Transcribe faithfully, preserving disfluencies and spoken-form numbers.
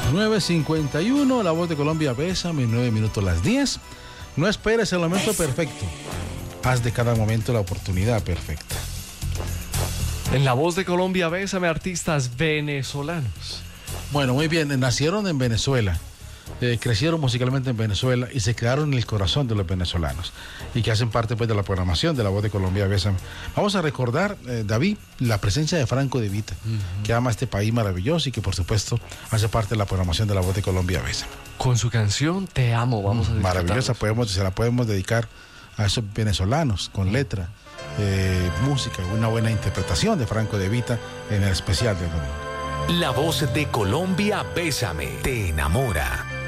nueve cincuenta y uno, La Voz de Colombia, Bésame, nueve minutos las diez. No esperes el momento perfecto. Haz de cada momento la oportunidad perfecta. En La Voz de Colombia, Bésame, artistas venezolanos. Bueno, muy bien, nacieron en Venezuela, eh, crecieron musicalmente en Venezuela y se quedaron en el corazón de los venezolanos y que hacen parte pues de la programación de La Voz de Colombia, Bésame. Vamos a recordar, eh, David, la presencia de Franco De Vita, uh-huh. que ama este país maravilloso y que por supuesto hace parte de la programación de La Voz de Colombia, Bésame. Con su canción Te Amo, vamos a disfrutarnos. Maravillosa, podemos, se la podemos dedicar a esos venezolanos con letra, eh, música, una buena interpretación de Franco De Vita en el especial del domingo. La Voz de Colombia, Bésame, te enamora.